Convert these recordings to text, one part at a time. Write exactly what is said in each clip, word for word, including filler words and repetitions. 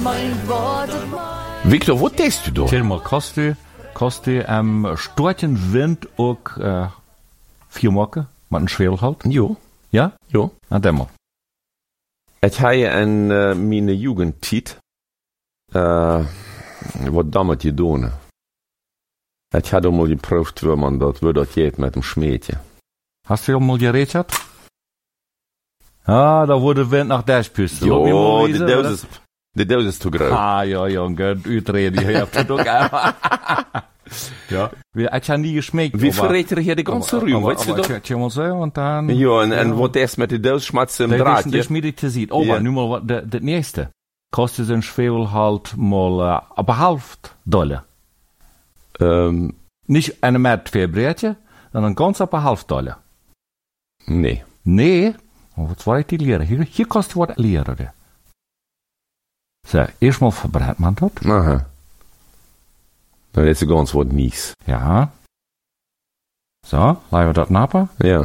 mein Wort. Victor, wat denkst du da? Tell mal, kost du, kost du am um, storten Wind auch äh, vier Mocken mit einem Schwebel halt? Jo. Ja? Jo. Na, dann mal. Ich habe in uh, meine Jugendzeit uh, was damit getan. Ich hatte mal geprüft, wie man das, wie das geht mit dem Schmädchen. Hast du ja mal geredet? Ah, da wurde Wind nach der Spüste. Jo, die Dose ist, die Dose ist zu groß. Ah, ja, Junge, Utrede, ihr habt das doch auch. Ja. Ich habe nie geschmeckt. Wie verrät ihr hier die ganze Rübe, weißt du das? Ja, mal so, und dann... Ja, und, und was das mit der Dose schmatzt im Draht, ja? Das ist mir nicht zu sehen. Aber, nu mal, das nächste. Kostet so ein Schwebel halt mal, uh, aber halb Dollar. Ähm... Nicht eine Märt für Brötchen, sondern ganz aber halb Dollar. Nee. Nee? Oh, was war ich die Lehre? Hier, hier kostet was Lehre. So, erstmal verbrennt man das. Aha. Das ist ganz was nichts. Ja. So, lassen wir das nappen. Ja.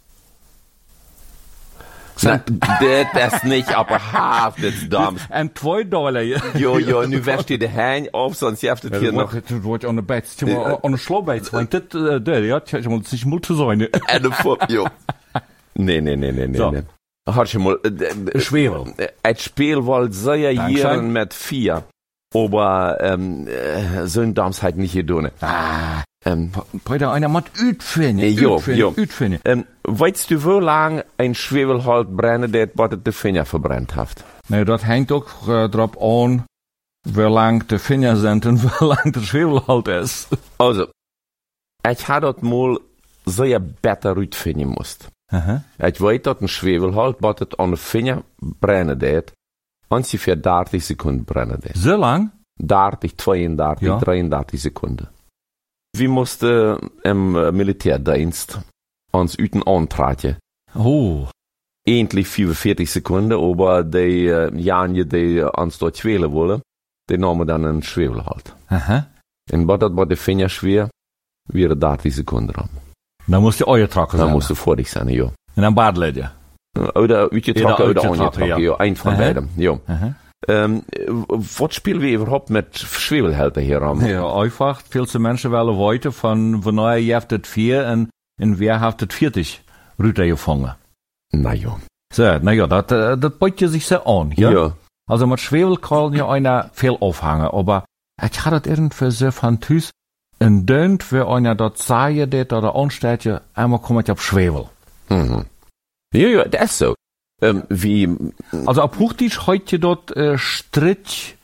Na, das ist nicht aber halb des Dams. En zwei Dollar. Jo, jo, nu wäscht ihr de Hein auf, sonst jeft het hier noch. Het wordt aan de bijt. Aan de slobijt. Want dit, daar, ja, het moet zich moeten zijn. En de fop, jo. Nee, nee, nee, nee, nee. nee. Had je mal, Schwebel. Het speel wollt sehr hier mit vier. Aber, ähm, so ein Dams halt nicht gedaan. Ah. Ähm, bei der einer macht Utfinnen. Jo, jo. Utfinnen. Ähm, weißt du, wie lang ein Schwebel halt brennen, das, was de Finger verbrennt hat? Nee, dat hängt ook uh, erop aan, wie lang de Finger sind und wie lang der Schwebel halt ist. Also, ich habe das mal sehr besser uitvinden musst. Uh-huh. Ich weiß, dass ein Schwebel halt, was es an den Finger brennen das, ungefähr dertig Sekunden brennen das. So lang? dertig, zweiunddreißig, ja. dreiunddreißig Sekunden. Wir mussten im Militärdienst uns üten antraten. Oh. Endlich vierundvierzig Sekunden, aber die uh, Janje, die uns dort schwelen wollen, die nahmen dann einen Schwebel halt. Aha. Und was das bei den Fingern schwer, wäre dertig Sekunden ran. Dan moest je uitgetrokken zijn. Dan moest je vorig zijn, ja. En dan baardledje. Oder uitgetrokken, oder angetrokken, ja. ja. Ein von uh-huh. beiden, ja. Uh-huh. Ähm, was spielen wir überhaupt mit Schwebelhelden hier an? Ja, einfach, viel zu Menschen wollen heute von, von neu haft het vier en, en wer haft het vierzig Rüter gefangen. Na ja. So, na ja, dat, dat bietet sich so an, ja? Ja. Also mit Schwebel kann ja einer viel aufhängen, aber ich hatte das irgendwie so von Tüß, ein Dönt, wie einer dort sagen, das oder ansteht, ja, einmal kommt auf Schwebel. Mhm. Ja, ja, das ist so. Ähm, wie. Also ab Hochdeutsch heute dort äh, Strich.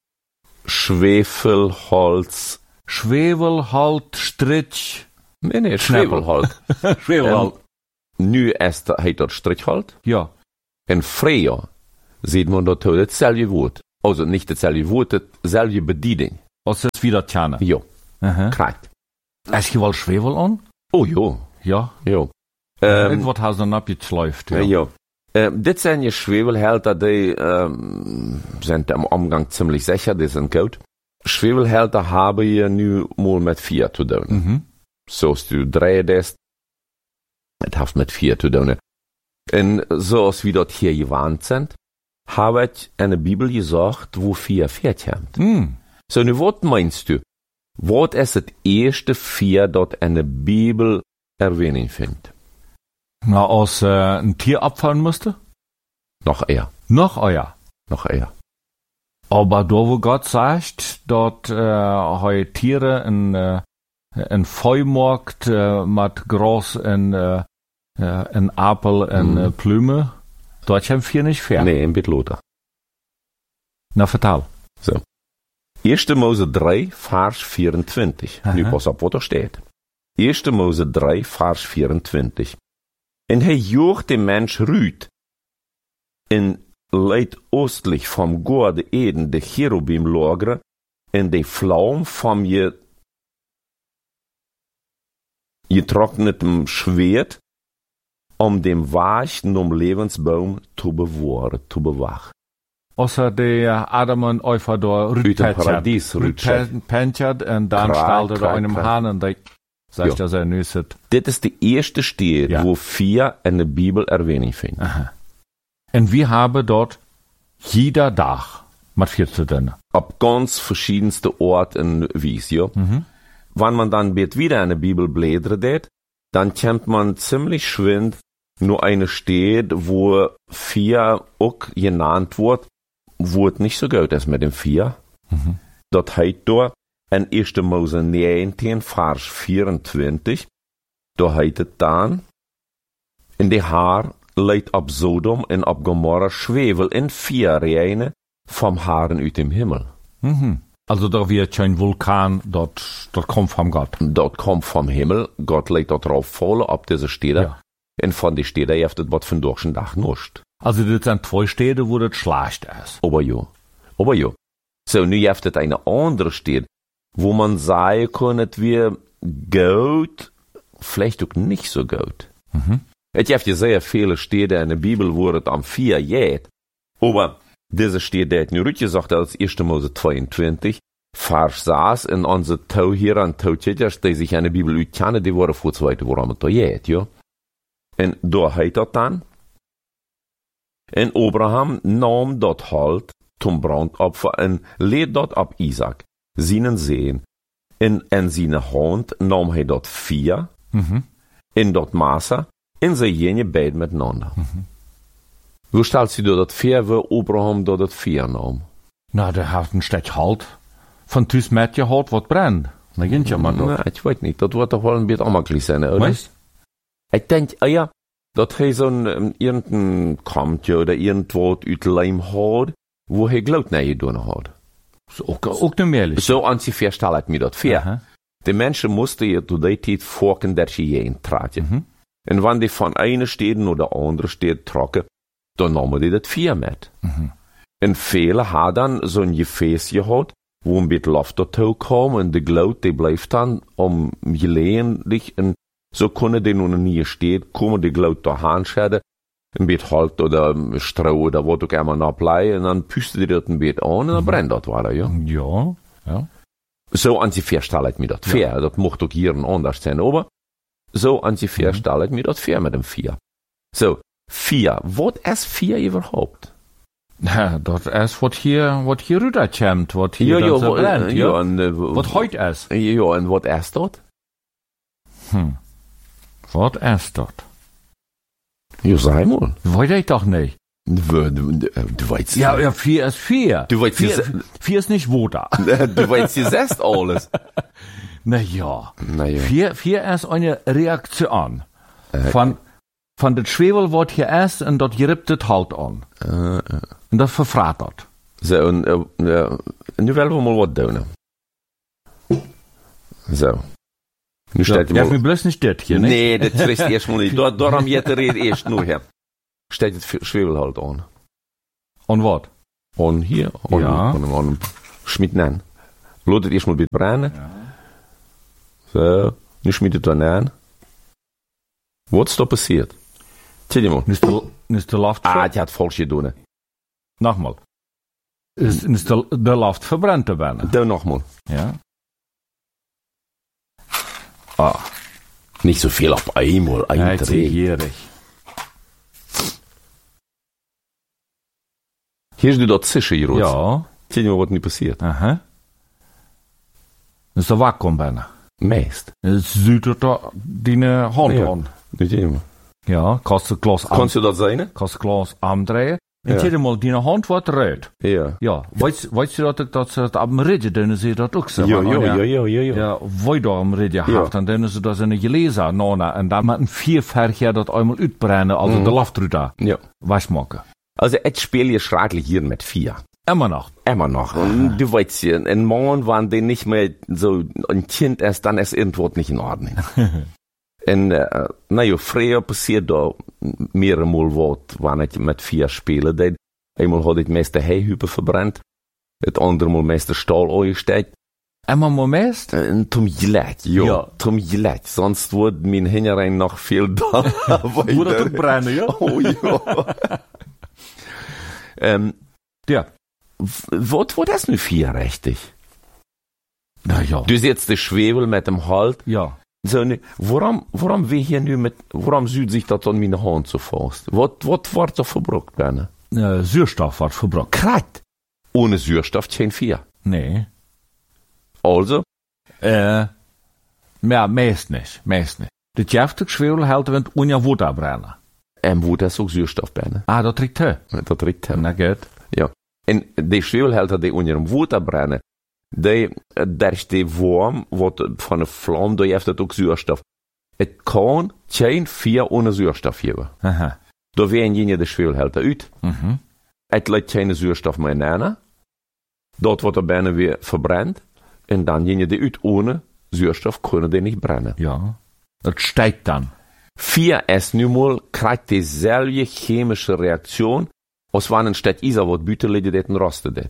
Schwefelholz. Schwefelhalt, Strich. Nee, nee, Schwefelhalt. Schwefelhalt. Ähm, nu ist er dort Strichhalt. Ja. En früher sieht man dort dasselbe Wort. Also nicht dasselbe Wort, dasselbe Bedienung. Also ist wieder Tjane. Ja. Uh-huh. Korrekt. Hast du wohl Schwefel an? Oh ja. Ja. Ja. Ähm, Irgendwas hast du dann abgeschleift. Ja. ja. Ähm, dit zijn je Schwefelhelden, die ähm, sind im Umgang ziemlich sicher, die sind gut. Schwefelhelden haben je nu mal mit vier zu tun. Mhm. Zoals du drei das, het heeft mit vier zu tun. Und zoals wir dort hier gewarnt sind, habe ich in der Bibel gesagt, wo vier vier kommt. Mm. So, nu, was meinst du? Was ist das erste vier dort in der Bibel Erwähnung findet? Na, als äh, ein Tier abfallen musste? Noch eher. Noch eher. Noch eher. Aber da, wo Gott sagt, dort äh, heu Tiere in, äh, in Feumarkt äh, mit groß in, äh, in Apel in mhm. äh, Plüme, dort haben wir nicht fair. Nee, in Bitloter. Na, vertel. So. erste Mose drei, Vers vierundzwanzig. Aha. Nu pas op wat er steht. erste Mose drei, Vers vierundzwanzig. En hij joeg de mens Rüd in leid oostlich vom Gorde Eden de Cherubim lagere en de Flaum vom je getrocknetem Schwert om dem Weichen um Lebensbaum zu bewahren, zu bewachen. Außer der Adam und Eva da Rüdpentjert. Rüdpentjert und dann stellte er einem Hahn und der sagt, dass er nüsset. Das ist die erste Stelle, ja. wo vier in der Bibel Erwähnung finden. Aha. Und wir haben dort jeder Tag Mit vier zu tun. Ab ganz verschiedenste Orten und Wies, ja. Mhm. Wenn man dann wieder in der Bibel blättert, dann kennt man ziemlich schwind nur eine steht, wo vier auch genannt wird, wo es nicht so gut ist mit dem vier. Mhm. Das heißt da in erster Mose neunzehn, Vers vierundzwanzig, da heißt es dann, in der Haar leidt ab Sodom und ab Gomorra Schwefel in vier Reine vom Haaren uit dem Himmel. Mhm. Also da wird kein Vulkan, dort, dort kommt vom Gott. Dort kommt vom Himmel, Gott legt dort drauf voll ab diese Städte. Ja. Und von den Städten heeft es was von durch den Dach nicht. Also das sind zwei Städte, wo das schlecht ist. Aber ja. Aber ja. So, nu heeft es eine andere Stadt, wo man sagen kann, es wir gut, vielleicht auch nicht so gut. Mhm. Es gibt ja sehr viele Städte in der Bibel, wo es am vier geht. Aber diese Städte hat nur gesagt, als erster Mose zweiundzwanzig, Vers saß in unsere Tau hier an Tautjeters, die sich an der Bibel utkennen, die waren vor zweite, woran es da geht, ja. En da heißt das dann, en Abraham nahm dort halt zum Brandopfer en lädt dort ab Isaac, seinen Sehen. En, en seine Hand nahm er dort vier, Mhm. in dort Maße, en sie jene beide miteinander. Mhm. Wo stellst du dir das vier, wo Abraham dort das vier nahm? Na, der hat ein Stück halt von Tüs Mädchen halt, was brennt. Na, geht ja mal doch. Na, ich weiß nicht, das wird doch wohl ein bisschen anders sein, oder? Weißt? Ich denke, ah ja, dat hij zo'n um, irgendein Kampje oder irgendwo uit Leim hat, wo hij glaubt, nee, je doen had. So, ook, ook niet meer. So an sich verstelle ich mir das fair. Aha. Die Menschen mussten ja zu der Zeit folgen, dass sie jeden traten. Mhm. Und wenn die von einer Städten oder andere Städte trocken, dann nahmen die das vier mit. Mhm. Und viele haben dann so ein Gefäß gehabt, wo ein bisschen Luft dazu kam, und die Glut, die bleibt dann um gelegentlich, und so können die nun nie stehen, kommen die Glut da hinschäden, ein bisschen Halt oder Stroh oder was auch immer noch bleiben, und dann püsten die das ein bisschen an, und dann Mhm. brennt das weiter, ja. Ja, ja. So an sich verstelle ich mir das fair, ja. Das mocht auch hier anders sein, aber so an sich verstelle ich mir das fair mit dem vier. So, vier, was ist vier überhaupt? Ja, das ist, was hier, was hier rüberkommt, was hier ja, dann so wo- brennt, ja, ja. und, äh, Was heute ist. ja, und was ist das? Hm. Was ist das? Ja, sag mal. Weiß ich doch nicht. Du, du, du weißt, Ja, ja, vier ist vier. Du weißt, vier, ihr- vier ist nicht Woda. du weißt, ihr sagst alles. Na ja. Naja. Vier, vier ist eine Reaktion. Von, von das Schwefel, was hier ist, und das gerippt das halt an. Äh, äh. Und das verfrattert. So, und, äh, ja, nu willen we mal was doen. So. Nu Ja, steht darf mal. mir bloß nicht das hier, ne? Nee, das ist erst mal nicht. Da, darum jetzt red erst nur her. Steht das Schwebel halt an. Und was? Und hier, und, Ja. und, und, und schmieden an. Lotet erst mal ein bisschen brennen. So, nu schmiedet dann an. Was ist da passiert? Zähl dir mal. Ist der, ist der Luft, Ah, die hat falsch getan. nochmal. Ist, ist der, der Luft verbrannt worden. Da nochmal. Ja. Ah. Nicht so viel auf einmal, ein Ja, Dreh. gierig. Hier ist du dort sicher, Jirus. Ja. Zähl dir mal, was nicht passiert. Aha. Ist der Vakuum worden. Meist. Es südet da deine Hand Ja. an. Nicht immer. Ja, kannst du Glas am, Kannst du das sein? kannst du Glas umdrehen. Und Ja. ja. mal, deine Hand wird rot. Ja. Ja, weißt, weißt du, dass, dass sie das am Ridden, dann sie das auch so Ja, machen, ja, ja, ja, ja, ja. Ja, weiter am Ridden haft, und dann sie das in eine Gläser nona, und dann mit einem Vierfärger das einmal uitbrennen, also Mhm. der Luft drüber. Ja. Was machen? Also, jetzt spiel je schrecklich hier mit vier. Immer noch. Immer noch. Und du weißt ja, ein Mann, wenn der nicht mehr so ein Kind ist, dann ist irgendwas nicht in Ordnung. Und, äh, naja, früher passiert da mehrere Mal was, wenn ich mit vier spiele. Denn einmal hat ich meiste Heihübe verbrannt, das andere Mal meiste Stahl angesteckt. Immer mal meist? Und zum Gillett, ja. Ja. Zum Gillett. Sonst würde mein Hinterein noch viel da. Wurde das brennen, ja? Oh ja. ähm, Ja. was war das nun für richtig? Na ja. Du siehst den Schwebel mit dem Halt. Ja. So, ne, warum, warum wir hier nu mit, warum süd sich das an meine Hand so fast? Was, was wird da verbrucht werden? Äh, Sauerstoff wird verbrannt. Krat. ohne Sauerstoff kein Feuer. Nee. Also, Äh, ja, meest nicht, meest nicht. De tjeftig schwevelheld wint unja Wutter brennen. ähm, wo das auch Sauerstoff brennt. Ah, dat trägt he. Das trägt er. Na gut. Ja. En die Schwefelhelter, die onder dem Water brennen, die, daar is die warm, wat van een vlam, die heeft het ook zuurstof. Het kan geen vier ohne zuurstof geven. Aha. Da werden jene de Schwefelhelter uit. Mhm. Het leidt geen zuurstof meer na. Dort wordt er bijna weer verbrannt. En dan jene die uit ohne zuurstof kunnen die niet brennen. Ja. Dat steigt dann. Vier is nu mal krijgt dezelfde chemische reactie, als wanneer een stad is wat buiten liggen dat een rosten dat.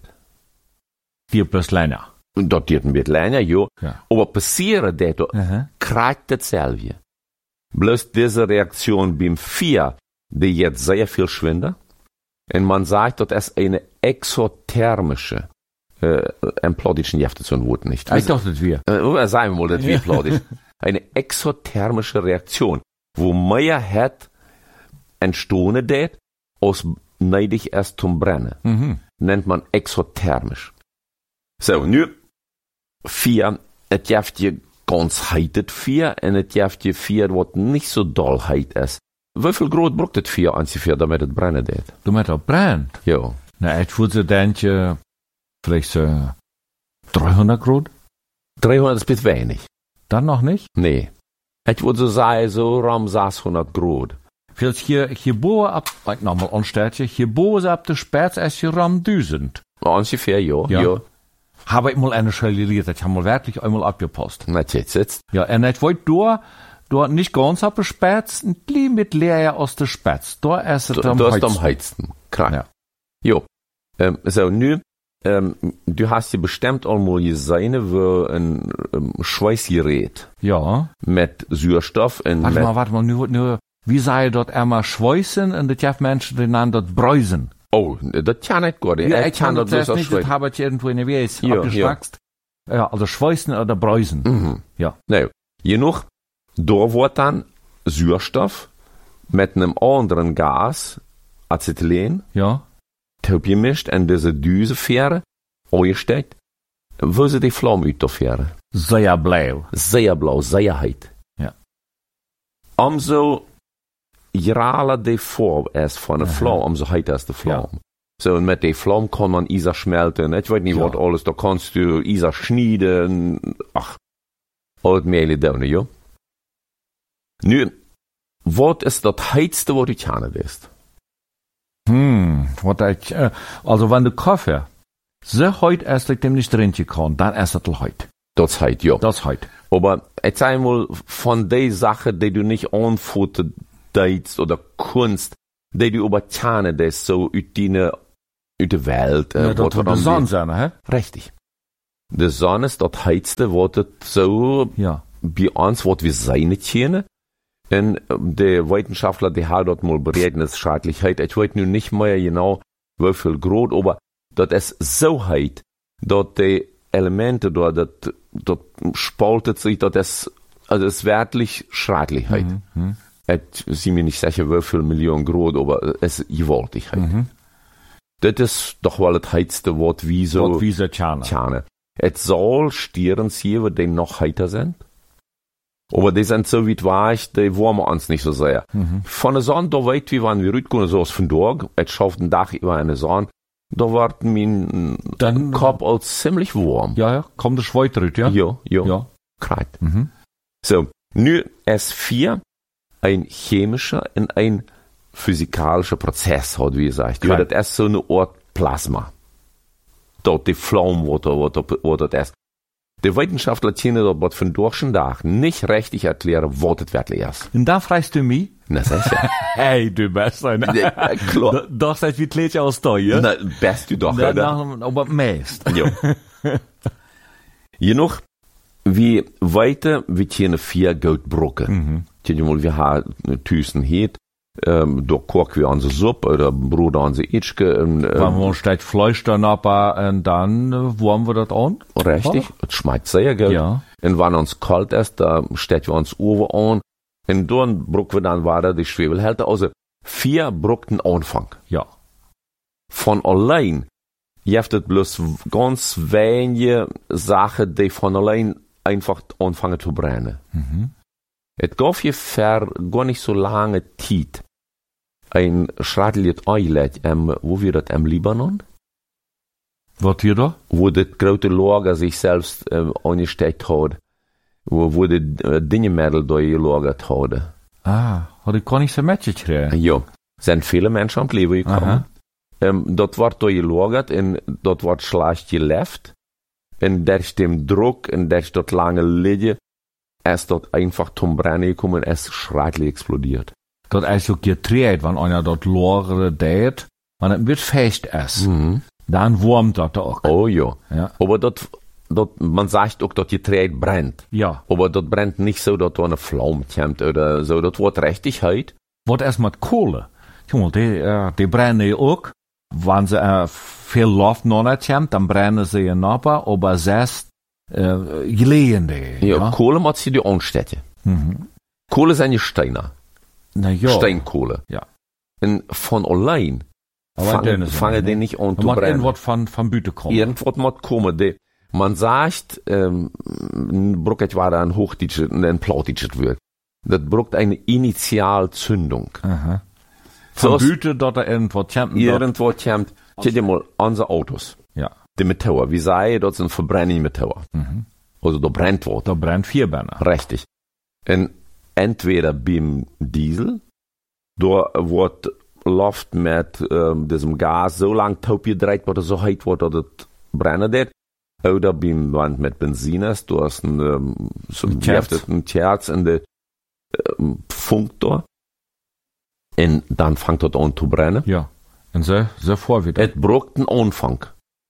Vier plus länger. Dat duurt een beetje langer, ja. Ja. Aber passieren dat, Aha. krijgt hetzelfde. Bloß diese Reaktion beim vier, die jetzt sehr viel schwinder. Und man sagt, dat es eine exothermische, äh, implodischen Jäfte zu Wort nicht. Ich dachte, das wir. Äh, sagen wir mal, das wie plodisch. Eine exothermische Reaktion, wo mehr hat entstehen det, aus neidig erst zum Brennen. Mhm. Nennt man exothermisch. So, nu, vier, het jeft je ganz heitet vier, en het jeft je vier wat nicht so doll heit is. Wie viel groot brukt het vier aan die vier, damit het brennen deed? Damit er brennt. Ja. Na, ich würde denken, vielleicht so dreihundert Grad? dreihundert ist bit weinig. Dann noch nicht? Nee. Ich würde so sagen, so ram sechshonderd Grad. Vielleicht hier, hier boven ab, ik nochmal anstelle, hier boven ab der Spätz ist hier ram duizend. Ungefähr, ja. Ja. Ja. Habe ich mal eine Schelle geleert, ich habe mal wirklich einmal abgepasst. Na, jetzt jetzt. Ja, und ich wollte da, da nicht ganz ab der Spätz, ein bisschen mit Leer aus der Spätz. Da ist es Da, am da ist am heizen. heizen. Klar. Ja. Jo. Ähm, so, nu, ähm, du hast dir bestimmt einmal gesehen, wo ein ähm, Schweißgerät Ja. mit Sauerstoff und Warte mit, mal, warte mal, nur, nur, wie sei dort einmal schweißen und das haben Menschen, die nennen dort bräusen. oh, das kann nicht gut. Ja, ich ich kann das bloß erst aus nicht, das Schweiß. habe ich irgendwo in der Welt Ja, abgeschwachst. Ja, also schweißen oder bräusen. Mhm. Ja. Nou, genug, da wird dann Sauerstoff mit einem anderen Gas, Acetylen, Ja. gemischt und diese Düsefähre eingesteckt, wo sie die Flamme utfähren. Sehr blau. Sehr blau, sehr heiß. Ja. Umso geraler die Form ist von der Aha. Flamme, umso heißer ist die Flamme. So, und mit der Flamme kann man Isa schmelzen. Ich weiß nicht, Ja. was alles, da kannst du Isa schneiden. Ach, alles mehr da, ja. Nu, was ist das heißste, was du kennen willst? Hm, wat ich, äh, also wenn du Kaffee so heute erst dem nicht trinken kann, dann ist das heute. Das heißt, ja. Das heute. Aber jetzt einmal von der Sache, die du nicht anfuttern darfst oder kannst, die du aber kennen, das so aus deiner, aus der Welt. Ja, das wird die Sonne sein, hä? Richtig. Die Sonne ist das heißste, was das so Ja. bei uns, was wir sein nicht kennen. Und die Wissenschaftler, die haben dort mal berechnet, Schadlichkeit. Ich weiß nun nicht mehr genau, wie viel Grad, aber das ist so heiß, dass die Elemente dort, das, das spaltet sich, das ist, also es ist wirklich Schadlichkeit. Mhm. Mhm. Ich bin mir nicht sicher, wie viel Millionen Grad, aber es ist gewaltig heiß. Mhm. Das ist doch wohl das heißste Wort, wie so, Wat wie ze tjane. Tjane. Es soll Stieren sein, die noch heiter sind. Aber die sind so weit weich, die wollen wir uns nicht so sehr. Mhm. Von der Sonne, da weit wie wann wir rütteln, so aus von Tag, es schafft ein Dach über eine Sonne, da wird mein Dann, Kopf als ziemlich warm. ja, ja, kommt der Schweiz rüt, ja? ja, ja. Ja. Kreit. Mhm. So, nu S vier, ein chemischer und ein physikalischer Prozess hat, wie gesagt. Ja, Klar. das ist so eine Art Plasma. Dort die Flamme, wo da, wo da, wo das ist. Die Wissenschaftler können dort was von durchschen Tag nicht richtig erklären, was das wirklich ist. Und da fragst du mich? Na, sicher. Hey, du bist ein. Ja, klar. Das heißt, wie kleed je als da, ja? Na, best du doch, Da, oder? nach, aber meest. Ja. Genug, wie weiter, wir können vier Goldbrücken. Mhm. Tja, mal, wir haben Tüsen hier, ähm, da kochen wir unsere Suppe oder Brot unsere Itschke. Ähm, Wenn wir steht Fleisch dann ab, und dann äh, wärmen wir das an. richtig, es schmeckt sehr gut. Ja. Und wenn uns kalt ist, da steht wir uns Oven an. Und dann brücken wir dann weiter die Schwefelhälter. Also vier Brücken Anfang. Ja. Von allein Je hebt het bloß ganz wenige Sachen, die von allein einfach anfangen zu brennen. Mhm. Es gab je ver gar nicht so lange Zeit ein schreckliches Eilet, ähm, wo wir das im Libanon, Wat hier da? wo das große Lager sich selbst äh, angesteckt hat, wo, wo die äh, Dingemädel da gelagert hat. Ah, had ik gar nicht so mitgekriegt. Ja, sind viele Menschen am Leben gekommen. Ähm, dort wird da gelagert und dort wird schlecht gelebt. Und durch den Druck und durch dort lange Liegen ist dort einfach zum Brennen gekommen und es schrecklich explodiert. Dat is ook getreed, wanneer einer dort lagere deed, wanneer het wird fest ist, Mhm. dann wurmt dat ook. Oh ja. Ja. Aber dort, dort, man sagt auch, dass die Träd brennt. Ja. Aber dort brennt nicht so, dass da eine Flamme kommt oder so. Das wird richtig heiß. Wat is met kolen? Jongen, die, uh, die brennen ook. Wanneer ze uh, veel loft nog niet komt, dan brennen ze je nappa, aber zes uh, gelegen die. Ja, Ja. Kohle macht sie die Anstädte. Mhm. Kohle sind ja Steiner. Na ja. Steinkohle. Ja. Und von allein Aber fangen, dünne sind fangen die, die ne? nicht an Er zu moet brennen. irgendwas van, van buiten komen. Irgendwas muss kommen. Die, man sagt, ähm, brucht war ein Hochdeutsches, ein Plattdeutsches Wort. Das braucht eine Initialzündung. Aha. So Van ist- buiten dat er irgendwas komt. dat- Irgendwo kommt, guck dir mal, unsere Autos, Ja. die Motoren, wie sei, das sind Verbrennungsmotoren. Mhm. Also da brennt was. Dat brennt vier Bänder. Richtig. Und entweder beim Diesel, da wird Luft mit ähm, diesem Gas so lang taub gedreht, dass es so heiß wird, dass es brennen wird. Oder beim Wand mit Benzin ist, du hast ein, ähm, so Ein Kerz. ein Kerz in der ähm, Funk da. Und dann fängt das an zu brennen. Ja. En zo, zo voor wieder. Es braucht einen Anfang.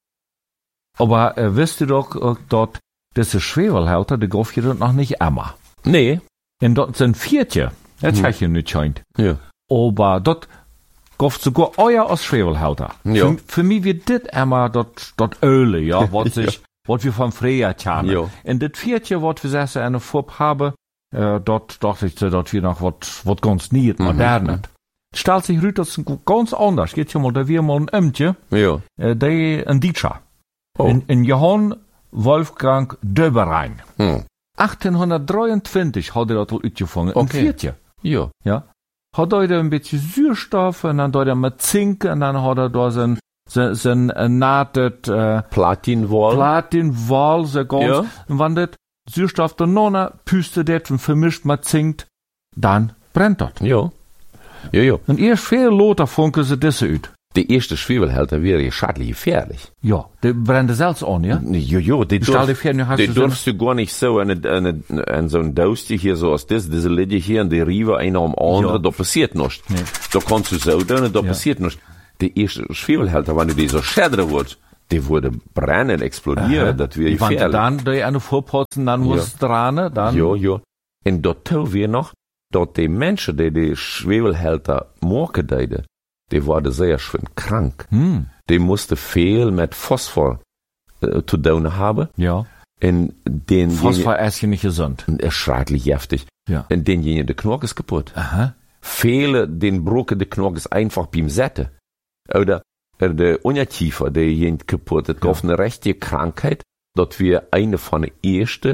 Aber äh, wisst ihr doch, äh, dort, diese Schwefelhalter, die gauf je dort noch nicht immer. Nee. Und dort sind Viertje. Das Hm. hm. je nicht scheint. Ja. Aber dort gauf sogar euer als Schwefelhalter. Ja. Für, für mich wird dit immer dort, dort Öle, ja, was sich, was wir vom Freja tjanen. Ja. Und das Viertje, was wir sagen, eine Farbe haben, äh, dort dachte ich, dort wir noch was, was ganz nieuw, modernes. Stellt sich raus, das ist ganz anders. Geht ja mal, da wir mal ein Ämtje, Ja. äh, der ein Dieter. Oh. In, in Johann Wolfgang Döberein. Hm. achtzehnhundertdreiundzwanzig hat er das al uitgevangen. Een Okay. Viertje. Ja. Ja. Hat er da ein bisschen Süßstoff und dann hat er mit Zink und dann hat er da sein, sein, sein äh, natet, äh, Platinwall. Platinwall, so ganz. Ja. Und wenn das Süßstoff dann noch pustet das und vermischt mit Zink, dann brennt das. Ja. Ja, ja. Und erst viel lauter funken sie das uit. Die erste Schwefelhalter wäre schadlich gefährlich. Ja, die brennen selbst an, ja? Jo, jo, die, Stell dir darf, vor, nu hast die du so darfst du gar nicht so an, an, an so ein Doosje hier so aus das, diese Lidje hier und die Rive einer am anderen, Ja. da passiert nichts. Nee. Da kannst du so tun, da Ja. passiert nichts. Die erste Schwefelhalter, wenn du die so schädern würdest, die würde brennen, explodieren, das wäre Wenn du gefährlich. dann die eine vorputzen, dann Ja. musst du dran, dann. Ja, ja. Und dort tun wir noch, dort die Menschen, die die Schwefelhalter morgen deiden, die waren sehr schön krank. Hm. Die mussten viel mit Phosphor äh, zu tun haben. Ja. Und den Phosphor ist ja nicht gesund. ist schrecklich heftig. Ja. Und denjenigen, der Knochen ist kaputt. Aha. Viele, den broken der Knochen ist einfach beim Sätten. Oder, oder der Unterkiefer, der jemand kaputt ist. Auf eine rechte Krankheit, dort wir eine von den ersten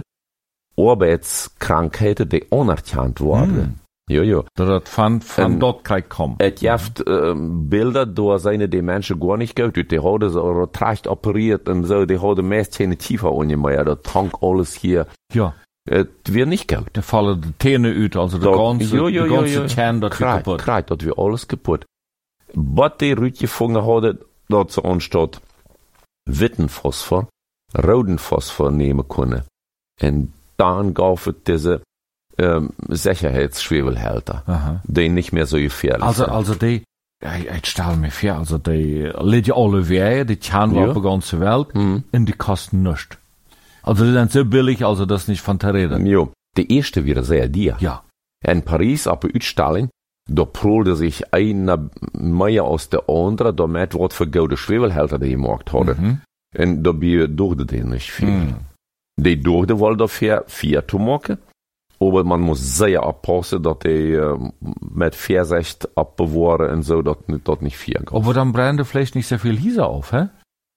Arbeitskrankheiten, die anerkannt worden. Hm. Ja, ja. Dat van, van En- dort krijg kommen. Es gibt ähm, Bilder, da seine die Menschen gar nicht gut. Die haben so tracht operiert und so, die haben meist keine Tiefer ungefähr. Da tank alles hier. Ja. Es wird nicht gut. Da fallen de tenen uit, also de Dat- ganze, ja, ja, de ja, ganze ja. Zahn, dat wird Krijt, kaputt. krijt, dat wir alles kaputt. Was die rütgefangen hadden, dat ze anstatt witten Phosphor, roten Phosphor nehmen können. Und dann gab es diese ähm, Sicherheitsschwefelhalter, Aha. die nicht mehr so gefährlich Also, sind. also die, ich, ich stelle mir vor, also die liegen alle weg, die Zahn Ja. auf der ganzen Welt, Hm. und die kosten nichts. Also die sind so billig, also das ist nicht von der Rede. Ja, die erste wieder sehr dir. Ja. In Paris, auf der Ausstellung, da prolte sich einer mehr aus der anderen, damit was für gute Schwefelhalter die gemacht hadden. Mhm. Und dabei durfte die nicht viel. Hm. Die durfte wohl dafür vier zu machen, aber man muss sehr aufpassen, dass die äh, mit Vorsicht abbewahren und so, dass nicht, dass nicht vier geht. Aber dann brennt vielleicht nicht so viel Hieser auf, hä?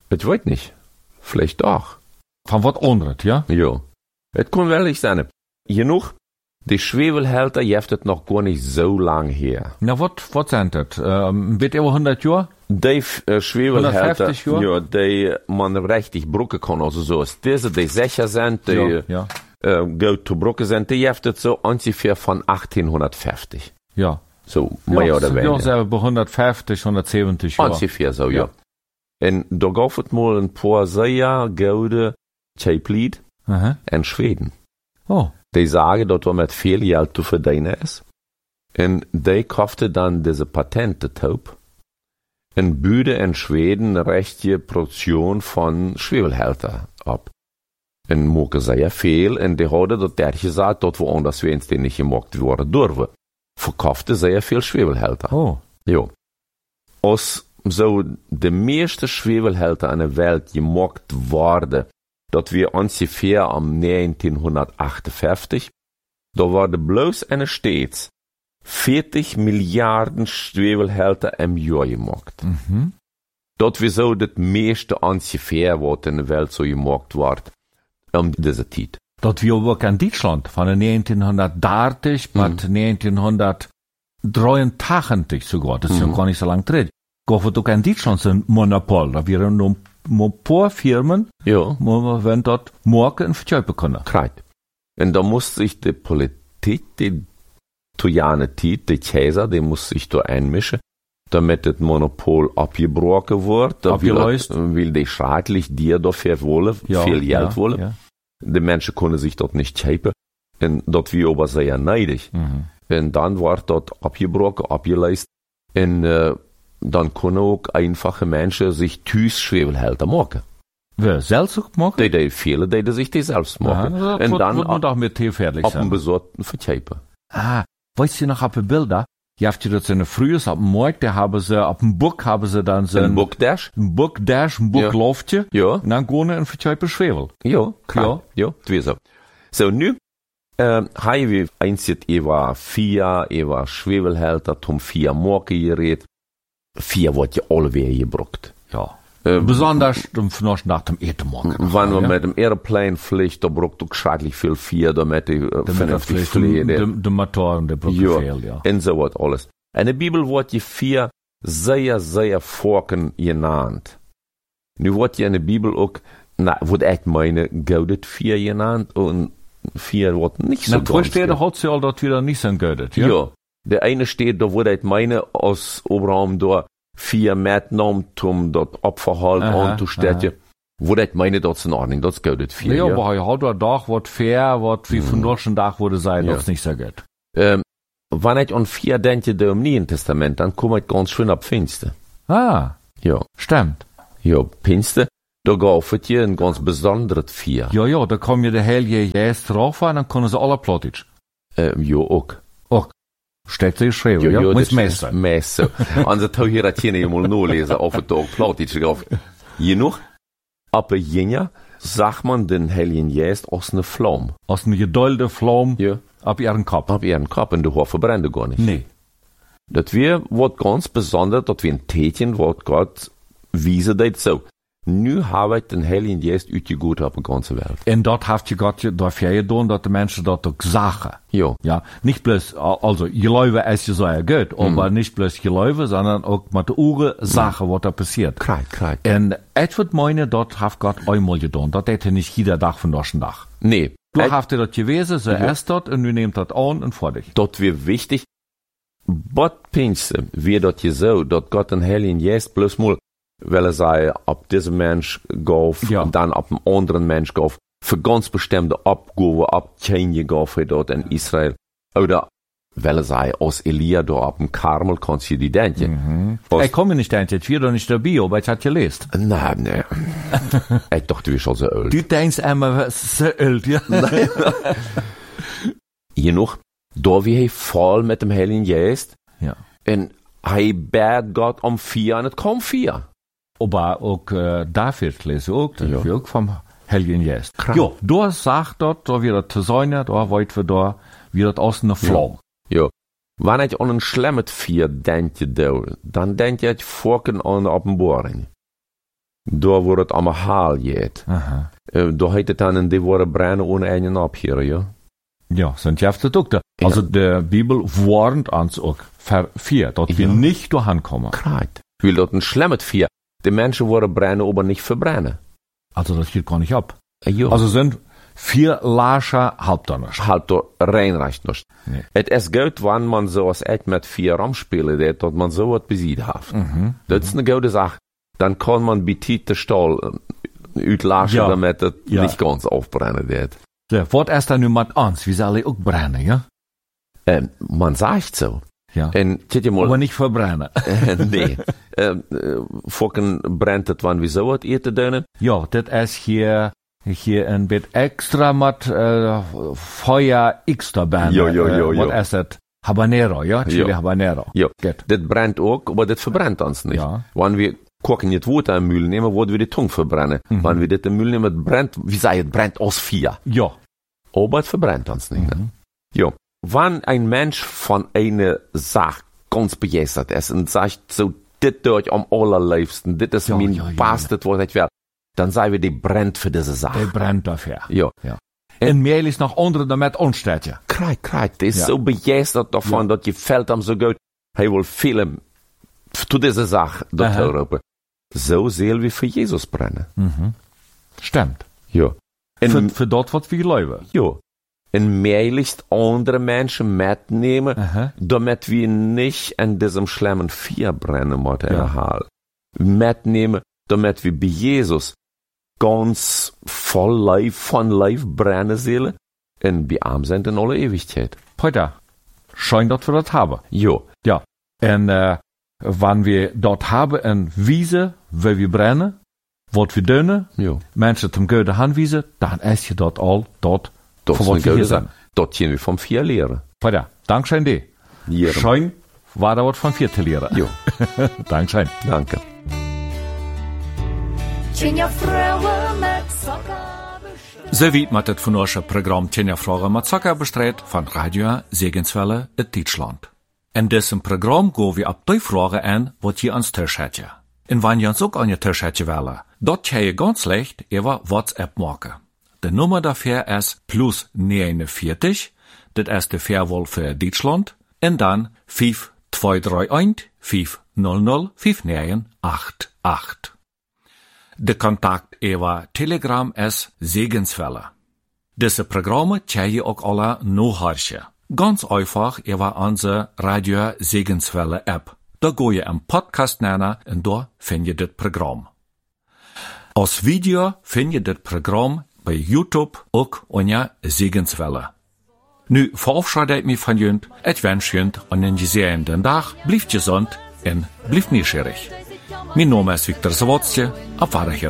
Ich weiß nicht. Vielleicht doch. Von was anderes, ja? Ja. Es kann wirklich sein. Genug, die Schwefelhelter jeft het noch gar nicht so lang her. Na, was, was sind das? Ähm, wird über hundert Jahre? Die äh, Schwefelhelter, hundertfünfzig Jahre? ja, die man richtig brucken kann, also so ist diese, die sicher sind, die, Ja, ja. Äh, gut zu brucken sind, die jeft het so ungefähr von achtzehnhundertfünfzig. Ja. So, mehr ja, oder weniger. Ja, selber bei hundertfünfzig, hundertsiebzig Jahre. Ungefähr so, ja. Ja. En da gaf het mal ein paar sehr gute Chaiplied Aha. in Schweden. Oh. Die sagen, dass er mit viel Geld zu verdienen ist. Und die kaufte dann diese Patente taub. Und büde in Schweden rechte Produktion von Schwefelhelter ab. Und mogen sehr viel. Und die hadden dat der gesagt, dat we anders wens die nicht gemacht worden dürfen. Verkaufte sehr viel Schwefelhelter. Oh. Ja. Als so de meeste Schwefelhelter in der Welt gemacht worden, dat wir ungefähr am negenzehnhundertachtundfünfzig, da war de bloß eine stets vierzig Milliarden Schwefelhelter im Jahr gemacht. Mhm. Dat wir so das meeste ungefähr, was in der Welt so gemacht wird, um diese Zeit. Dat wir auch in Deutschland von negenzehnhundertdreißig Mhm. bis negenzehnhundertdreiundachtzig sogar, das ist ja Mhm. gar nicht so lang drin. Gaf het ook in Deutschland so ein Monopol. Da wären nur ein paar Firmen, Ja. wo wir dort morgen verkaufen können. Kreit. Und da muss sich die Politik, die Tujane Tiet, die Kaiser, die muss sich da einmischen, damit das Monopol abgebrochen wird. Da will, Abgelöst. will die schrecklich dir dafür wollen, Ja, viel Geld ja, wollen. ja. Die Menschen können sich dort nicht kaufen. Und dort wir aber sehr neidig. Mhm. Und dann wird dort abgebrochen, abgeleist. Und äh, dann können auch einfache Menschen sich Tüß Schwefelhelter machen. Wer selbst auch machen? Die, die viele, die, die sich die selbst machen. Ja, und dann wird man doch mit Tee fertig auf dem sein. besorgten verkaufen. Ah, weißt du noch auf den Bilder? Je habt ihr das in der Frühs, auf dem Markt, da haben sie, auf dem Buck haben sie dann so Ein Bookdash? ein Buckdash, ein Ja. Bucklaufje. Ja. Und dann gehen sie und verkaufen Schwefel. Ja, klar. Ja. Ja, das wäre so. So, nu, ähm, haben wir einzig über vier, über Schwefelhelter, zum vier Morgen geredet. Vier wird ja alle wieder gebraucht. Ja. Äh, Besonders noch nach dem Etenmorgen. Wenn man mit dem Airplane fliegt, da braucht auch schrecklich viel vier, damit die äh, vernünftig fliegen. De, de Motoren, der braucht Ja, viel, ja. en so wat alles. In der Bibel wordt je vier sehr, sehr Volken genannt. Nu wordt je in der Bibel ook, na, wordt echt meine, goudet vier genannt und vier wordt nicht so Na, ganz. Vorstehende hat sie all dort wieder nicht so gehört, ja? Ja. Der eine steht, da wurde echt meine, aus Abraham da vier mitgenommen, um dort Opferhalt Aha, anzustellen. Wurde echt meine, dort in Ordnung, dort goudet vier. Ja, ja. aber er hat er doch was fair, was wie von deutschen Tag wurde sein, Ja. das nicht so gut. Ähm, wenn ich an vier denke, da im Neuen Testament, dann komme ich ganz schön ab Pfingsten. Ah, Ja. stimmt. Ja, Pfingsten, da gab es hier ein ganz besonderes Vier. Ja, ja, da kommen ja der Helge jetzt drauf und dann können sie alle plottisch. Ähm, ja, auch. Steht sie geschrieben, ja? Muss Meister. Meister. Also, da hier hat hier mal nur lesen, auf den Tag Plattdeutsch drauf. Genug, ab Jinja, sagt man den Heiligen Geist aus einer Flamme. Aus einer gedulde Flamme Ja. ab ihren Kopf. Ab ihren Kopf, und der Hof verbrennt gar nicht. Nee. Das wir, wat ganz besonders, dat wir ein Tätchen, wat Gott wiese dat so. Nu habe ich den Heiligen Geist uitgegoed op de ganze Welt. Und dort habt ihr Gott dafür getan, dass die Menschen dort auch sagen. Ja. Ja, nicht bloß, also, Geläufe ist ja so ja gut, aber nicht bloß Geläufe, sondern auch mit der Uhren Sachen, was da passiert. Kreit, kreit. Und ich würde meinen, dort hat Gott einmal getan. Das hätte nicht jeder Tag von deutschen Tag. Nee. Du Et- habt ihr das gewesen, so erst dort, und du nehmt das an und fertig. Dat weer wichtig. Wat Pfingsten, wie dat je zo, dat Gott den Heiligen Geist bloß mal, weil er sei, ab diesem Mensch gauf, Ja. und dann ab einem anderen Mensch gauf, für ganz bestimmte Abgaben, Abkänje gauf er dort in Israel. Oder, weil er sei, aus Elia da ab dem Karmel kannst du die denken. Was- Ich komme nicht dein, jetzt wieder nicht dabei, aber ich hatte gelesen. Nein, nee. Ich dachte, du bist schon so alt. Du denkst immer, so alt, ja? Genoeg, da wie hij voll mit dem Heiligen Geist, Ja. und hij bad Gott um vier, und es kommt vier. Aber auch äh, David lese auch, das Ja. ist auch vom Heiligen Geist. Krank. Ja, du sagt dort, da wird das sein, da wollt wir da, wird das aus einer Flamme. Ja. Wenn ich an ein schlemmet vier denke, dann denke ich vorken an Offenbarung. Da wordt het allemaal haal jet. Aha. Uh, da heet het dan, en die worden brennen ohne einen abhören, ja? Ja, sonst schafft es auch da. Also, die Bibel warnt uns auch für vier, dass Ja. wir nicht durchkommen. Kraait. Wil dat een schlemmet vier. Die Menschen worden brennen, aber nicht verbrennen. Also, das geht gar nicht ab. Uh, ja. Also, sind vier Lascher halbdonners. halt door reinreicht nog. Nee. Het is goed wanneer man zoals echt met vier ramspelen deed, dat man zo wat beziet heeft. Mhm. Dat is een goede zaak. Dan kan man betiet de stal uitlachen, Ja. damit het Ja. niet ganz aufbrennen deed. So, wat ist da nun mit uns? Wir sollen auch brennen, ja? Ähm, man sagt so. Ja. En zit je mal, Aber nicht verbrennen. äh, nee, ähm, äh, Fokken brennt het wanneer we zo wat eten doen. Ja, das ist hier, hier ein bisschen extra mit äh, Feuer extra Band. Jo, jo, jo, jo. Was ist das? Habanero, ja? Chili Ja. Habanero. Ja, Gut. dit brennt ook, aber dit verbrennt ons niet. Ja. Wanneer we koken het water in Müll nemen, worden we de tong verbrennen. Mhm. Wanneer we dit in Müll nemen, het brennt, wie zei het, brennt als vier. Ja. Aber es verbrennt uns nicht. Mhm. Ne? Ja. Wenn ein Mensch von einer Sache ganz begeistert ist und sagt, so, dit dort am allerliebsten, dit ist Ja, mein ja, ja, Bastet, was ich will, dann sagen wir, die brennt für diese Der Sache. brennt dafür. Ja. Ja. En Mehl ist noch andere damit onstedt, ja. Kreit, kreit, der ist Ja. so begeistert davon, Ja. das gefällt ihm so gut. Er will viele zu dieser Sache dort Aha. roepen. So sollen wir für Jesus brennen. Mhm. Stimmt. Ja. En, Für, für dort, was wir glauben. ja. En möglichst andere Menschen mitnehmen, Aha. damit wir nicht in diesem schlimmen Vier brennen müssen in Ja. der Hall. Mitnehmen, damit wir bei Jesus ganz voll Leib von Leib brennen sollen und bei ihm sind in alle Ewigkeit. Peter, schein dort wir das haben. Ja, Ja. En äh, wann wir dort haben eine Wiese, wo wir brennen, was wir dönen, ja. Menschen zum Gute anwiesen, dann ist je dort all dort, Das für ist was eine wir gute hier Sache. sind. Dort können wir vom Vier lehren. Peter, Dankeschön dir. Jedem. Schein war da was von vier zu lehren. Ja, Dankeschön. danke. Tjenja vrouwen met sokken besteld. Zo wie met het vandaagse programma Tjenja Vragen met Zakken bestreed van Radio Segenswelle in Deutschland. In diesem Programm gaan we op die vragen aan wat je ans Tisch hebt. En wanneer je ons ook aan je Tisch hebt willen, dat kan je ganz leicht over WhatsApp maken. De nummer daarvoor is plus negenenveertig, dat is de verwol voor Duitsland, en dan vijf twee drie een vijf nul nul vijf negen acht acht. De contact over Telegram is Segenswelle. Deze programma kan je ook alle nachhören. Ganz einfach über unsere Radio Segenswelle App. Da go je een podcast nennen en daar vind je dit programma. Als video vind je dit programma bij YouTube ook onder Segenswelle. Nu verabschiede ik me van jullie. Ik wens jullie een gezegende dag. Blijf gezond en blijf nieuwsgierig. Mijn naam is Victor Zawotje. Op